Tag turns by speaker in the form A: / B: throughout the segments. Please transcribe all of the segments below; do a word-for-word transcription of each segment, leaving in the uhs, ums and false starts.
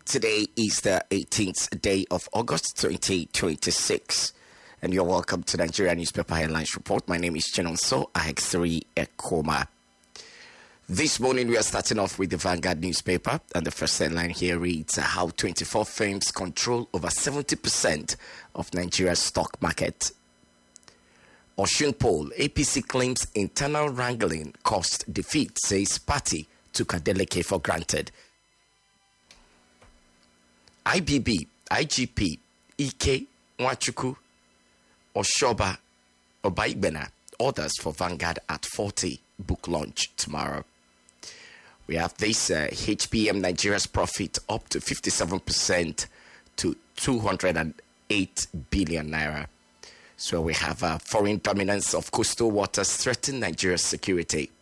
A: Today is the eighteenth day of August twenty twenty-six, and you're welcome to Nigeria Newspaper Headlines Report. My name is Chenonso Ahexteri Ekoma. This morning we are starting off with the Vanguard newspaper, and the first headline here reads how twenty-four firms control over seventy percent of Nigeria's stock market. Osun poll, A P C claims internal wrangling caused defeat, says party took Adeleke for granted. I B B, I G P, Ike, Nwachukwu, Oshoba, Obaigbena, orders for Vanguard at forty, book launch tomorrow. We have this uh, H P M Nigeria's profit up to fifty-seven percent to two hundred eight billion naira. So we have uh, foreign dominance of coastal waters threaten Nigeria's security.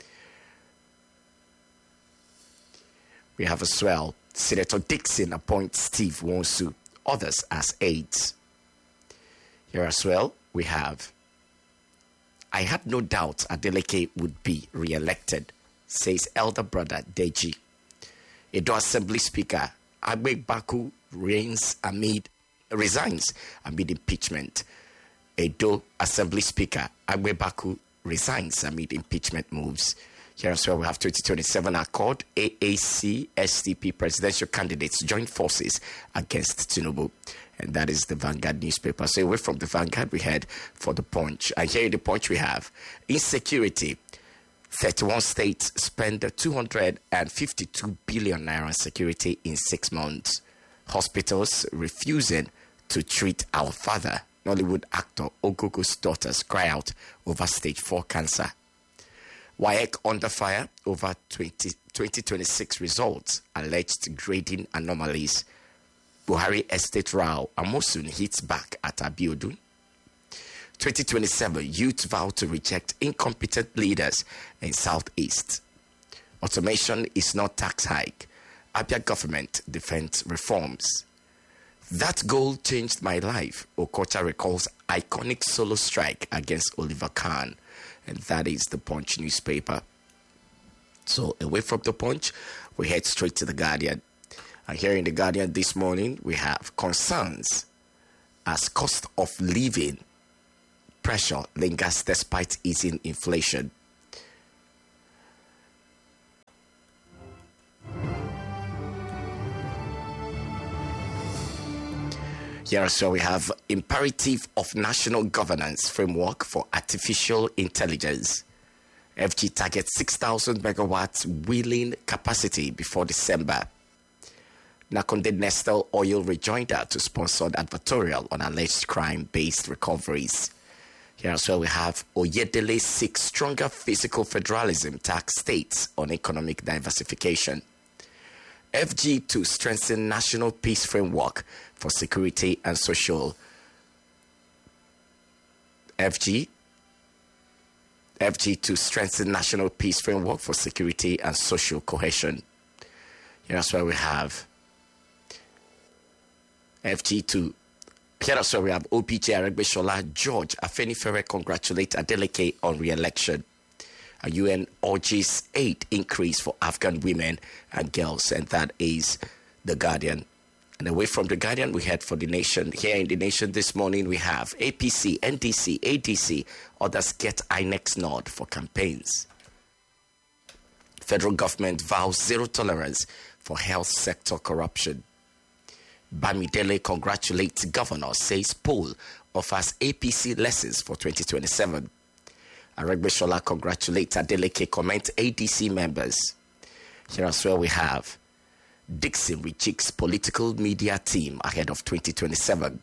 A: We have as well, Senator Dixon appoints Steve Wonsu, others as aides. Here as well, we have, I had no doubt Adeleke would be re-elected, says elder brother Deji. Edo Assembly Speaker Agbebaku reigns amid, resigns amid impeachment. Edo Assembly Speaker Agbebaku resigns amid impeachment moves. Here as well, we have twenty twenty-seven Accord, A A C, S D P presidential candidates join forces against Tinubu. And that is the Vanguard newspaper. So away from the Vanguard, we head for the Punch. And here in the Punch, we have insecurity. thirty-one states spend two hundred fifty-two billion naira on security in six months. Hospitals refusing to treat our father. Nollywood actor Ogogo's daughters cry out over stage four cancer. W A E C under fire over twenty twenty-six results, alleged grading anomalies. Buhari estate row, Amosun hits back at Abiodun. twenty twenty-seven youth vow to reject incompetent leaders in Southeast. Automation is not tax hike. Abia government defends reforms. That goal changed my life. Okocha recalls iconic solo strike against Oliver Kahn. And that is the Punch newspaper. So away from the Punch, we head straight to the Guardian. And here in the Guardian this morning, we have concerns as cost of living pressure lingers despite easing inflation. Here also we have imperative of national governance framework for artificial intelligence. F G targets six thousand megawatts wheeling capacity before December. Nakonde Nestle Oil rejoinder to sponsored advertorial on alleged crime-based recoveries. Here as well we have Oyedele seeks stronger physical federalism tax states on economic diversification. F G to strengthen national peace framework for security and social. F G F G to strengthen national peace framework for security and social cohesion. Here as well we have F G to Here as well we have O P J Aregbesola George Afenifere congratulate Adeleke on re-election. A U N urges aid increase for Afghan women and girls, and that is the Guardian. And away from the Guardian, we head for the Nation. Here in the Nation this morning, we have A P C, N D C, A D C, others get I N E X nod for campaigns. Federal government vows zero tolerance for health sector corruption. Bamidele congratulates governor, says poll offers A P C lessons for twenty twenty-seven. Aregbesola congratulates Adeleke, comment A D C members. Here as well we have Dixon rejects political media team ahead of twenty twenty-seven.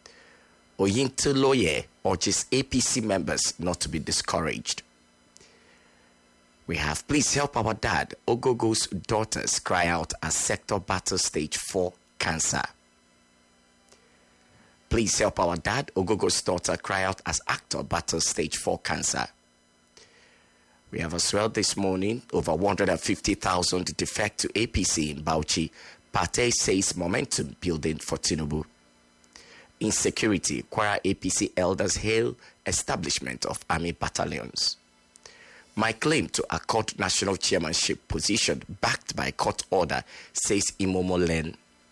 A: Oyinto urges A P C members not to be discouraged. We have please help our dad. Ogogo's daughters cry out as sector battle stage four cancer. Please help our dad. Ogogo's daughter cry out as actor battles stage four cancer. We have as well this morning over one hundred fifty thousand defect to A P C in Bauchi. Pate says momentum building for Tinubu. Insecurity, Kwara A P C elders hail establishment of army battalions. My claim to accord national chairmanship position backed by court order, says Imomo Len.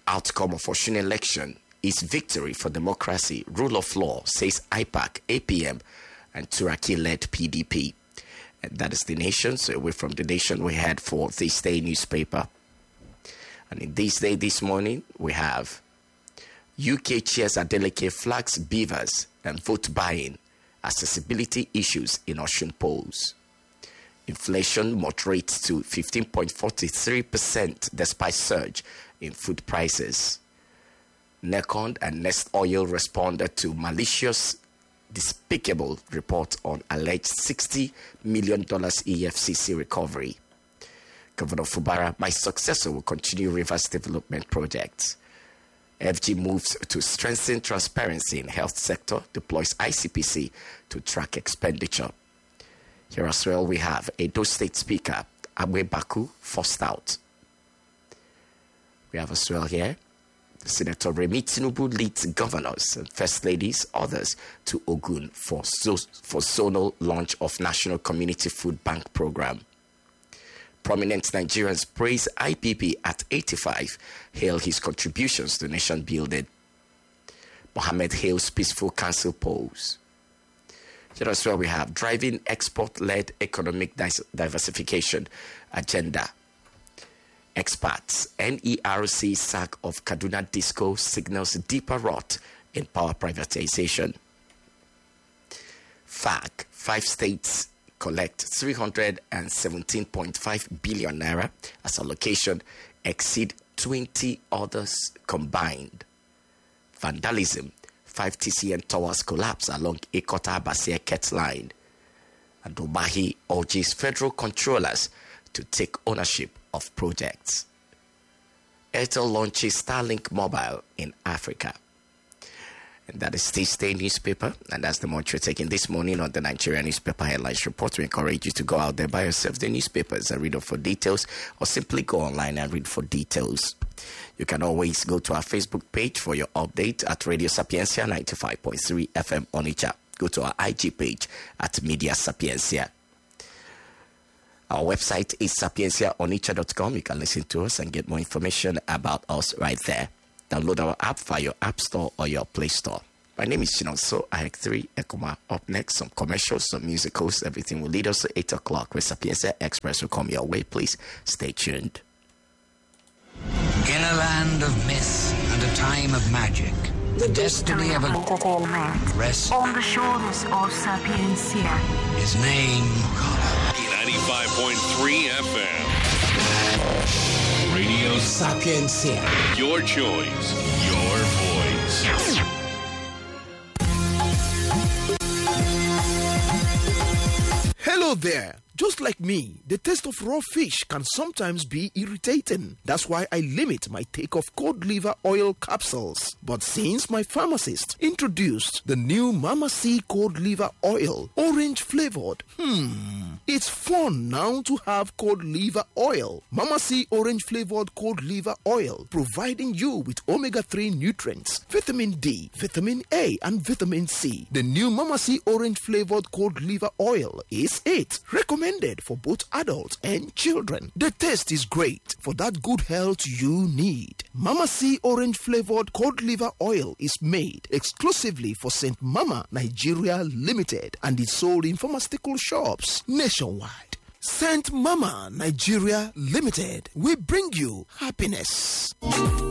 A: Outcome of Osun election is victory for democracy, rule of law, says I PAC, A P M, and Turaki-led P D P. And that is The Nation. So away from The Nation, we head for This Day newspaper. And in This Day this morning, we have U K chairs Adeleke flags beavers and vote buying, accessibility issues in Osun polls. Inflation moderates to fifteen point four three percent despite surge in food prices. Necond and Nest Oil responded to malicious, despicable report on alleged sixty million dollars E F C C recovery. Governor Fubara, my successor, will continue Rivers development projects. F G moves to strengthen transparency in health sector, deploys I C P C to track expenditure. Here as well, we have Edo State Speaker Agbe Baku forced out. We have as well here Senator Remi Tinubu leads governors and first ladies, others to Ogun for, zo- for zonal launch of National Community Food Bank Program. Prominent Nigerians praise I P P at eighty-five, hail his contributions to nation building. Mohammed hails peaceful council polls. Here as well we have driving export-led economic dis- diversification agenda. Experts, N E R C sack of Kaduna Disco signals deeper rot in power privatization. F A C, five states collect three hundred seventeen point five billion naira as allocation, exceed twenty others combined. Vandalism, five T C N towers collapse along Ekota-Abasia-Ket line. And Obahi urges federal controllers to take ownership of projects. Airtel launches Starlink Mobile in Africa. And that is This Day newspaper, and that's the much we're taking this morning on the Nigerian Newspaper Headlines Report. We encourage you to go out there by yourself the newspapers and read up for details, or simply go online and read for details. You can always go to our Facebook page for your update at Radio Sapiencia ninety-five point three F M Onitsha. Go to our I G page at Media Sapiencia. Our website is sapiencia onitsha dot com. You can listen to us and get more information about us right there. Download our app via your App Store or your Play Store. My name is Chinonso Ahek three Ekuma. Up next, some commercials, some musicals. Everything will lead us to eight o'clock where Sapiencia Express will come your way. Please stay tuned.
B: In a land of myth and a time of magic, the destiny of
C: entertainment
B: rests
C: on the shoulders of Sapiencia.
B: His name,
D: ninety-five point three F M. Radio
B: Sapiencia.
D: Your choice, your voice.
E: Hello there. Just like me, the taste of raw fish can sometimes be irritating. That's why I limit my take of cod liver oil capsules. But since my pharmacist introduced the new Mama C cod liver oil, orange flavored, hmm, it's fun now to have cod liver oil. Mama C orange flavored cod liver oil, providing you with omega three nutrients, vitamin D, vitamin A, and vitamin C. The new Mama C orange flavored cod liver oil is it. Recommended for both adults and children. The taste is great for that good health you need. Mama C orange flavored cod liver oil is made exclusively for Saint Mama Nigeria Limited and is sold in pharmaceutical shops nationwide. Saint Mama Nigeria Limited, we bring you happiness.